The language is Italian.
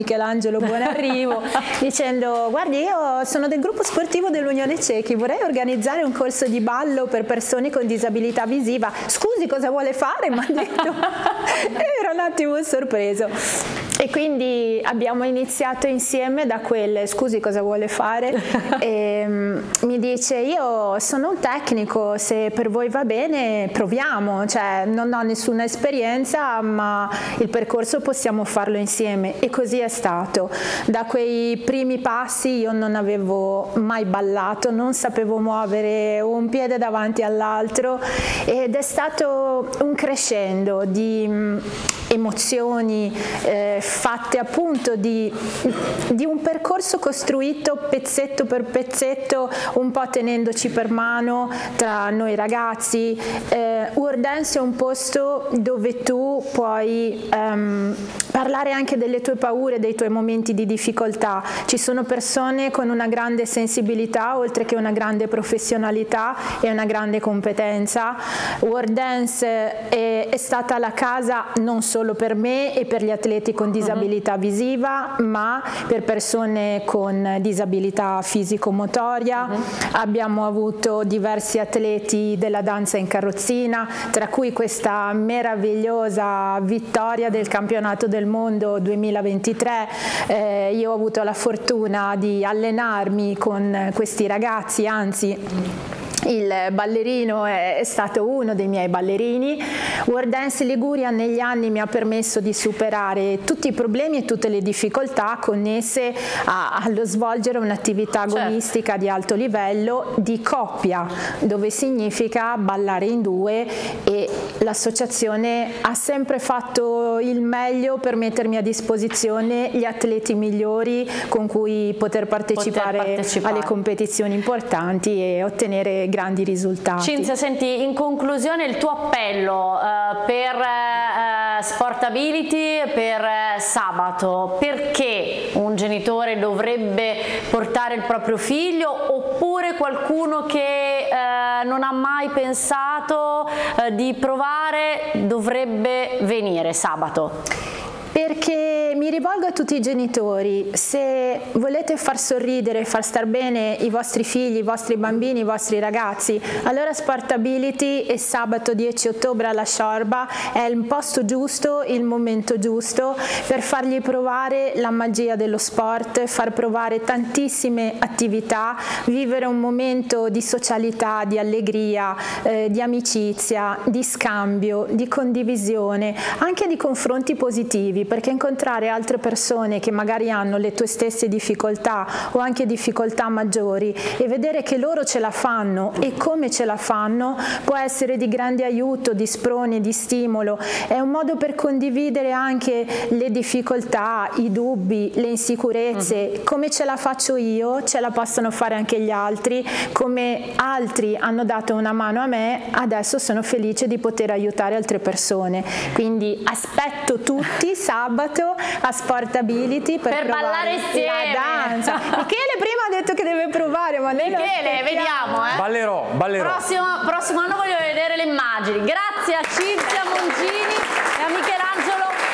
Michelangelo Buonarrivo, dicendo: guardi, io sono del gruppo sportivo dell'Unione Ciechi, vorrei organizzare un corso di ballo per persone con disabilità visiva. Scusi, cosa vuole fare? Mi ha detto. E ero un attimo sorpreso. E quindi abbiamo iniziato insieme da quelle: scusi, cosa vuole fare? E mi dice: io sono un tecnico, se per voi va bene proviamo, cioè non ho nessuna esperienza, ma il percorso possiamo farlo insieme. E così è stato. Da quei primi passi io non avevo mai ballato, non sapevo muovere un piede davanti all'altro, ed è stato un crescendo di emozioni fatte appunto di un percorso costruito pezzetto per pezzetto, un po' tenendoci per mano tra noi ragazzi. World Dance è un posto dove tu puoi parlare anche delle tue paure, dei tuoi momenti di difficoltà. Ci sono persone con una grande sensibilità, oltre che una grande professionalità e una grande competenza. World Dance è stata la casa non solo per me e per gli atleti con disabilità visiva, ma per persone con disabilità fisico-motoria. Abbiamo avuto diversi atleti della danza in carrozzina, tra cui questa meravigliosa vittoria del campionato del mondo 2023. Io ho avuto la fortuna di allenarmi con questi ragazzi, anzi il ballerino è stato uno dei miei ballerini. World Dance Liguria negli anni mi ha permesso di superare tutti i problemi e tutte le difficoltà connesse allo svolgere un'attività agonistica di alto livello di coppia, dove significa ballare in due, e l'associazione ha sempre fatto il meglio per mettermi a disposizione gli atleti migliori con cui poter partecipare alle competizioni importanti e ottenere grandi risultati. Cinzia, senti, in conclusione il tuo appello per Sportability per sabato: perché un genitore dovrebbe portare il proprio figlio, oppure qualcuno che non ha mai pensato di provare dovrebbe venire sabato? Perché mi rivolgo a tutti i genitori: se volete far sorridere, far star bene i vostri figli, i vostri bambini, i vostri ragazzi, allora Sportability e sabato 10 ottobre alla Sciorba è il posto giusto, il momento giusto per fargli provare la magia dello sport, far provare tantissime attività, vivere un momento di socialità, di allegria, di amicizia, di scambio, di condivisione, anche di confronti positivi, perché incontrare altre persone che magari hanno le tue stesse difficoltà o anche difficoltà maggiori e vedere che loro ce la fanno e come ce la fanno può essere di grande aiuto, di sprone, di stimolo. È un modo per condividere anche le difficoltà, i dubbi, le insicurezze. Come ce la faccio io, ce la possono fare anche gli altri. Come altri hanno dato una mano a me, adesso sono felice di poter aiutare altre persone. Quindi aspetto tutti sabato a Sportability per ballare insieme la danza. Michele prima ha detto che deve provare, ma Michele, vediamo, ballerò. Prossimo anno voglio vedere le immagini. Grazie a Cinzia Mongini e a Michelangelo